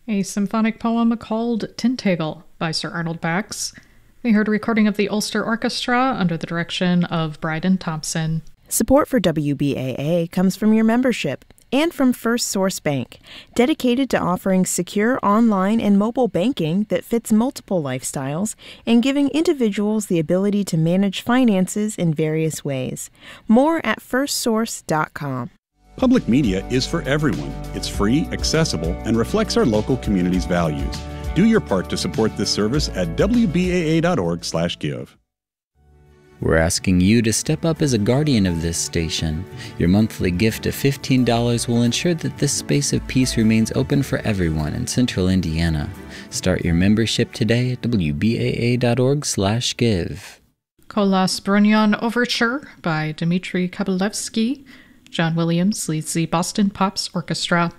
a symphonic poem called Tintagel by Sir Arnold Bax. We heard a recording of the Ulster Orchestra under the direction of Bryden Thompson. Support for WBAA comes from your membership and from First Source Bank, dedicated to offering secure online and mobile banking that fits multiple lifestyles and giving individuals the ability to manage finances in various ways. More at firstsource.com. Public media is for everyone. It's free, accessible, and reflects our local community's values. Do your part to support this service at wbaa.org/give. We're asking you to step up as a guardian of this station. Your monthly gift of $15 will ensure that this space of peace remains open for everyone in Central Indiana. Start your membership today at wbaa.org/give. Kolas Brunyan Overture by Dmitry Kabalevsky. John Williams leads the Boston Pops Orchestra.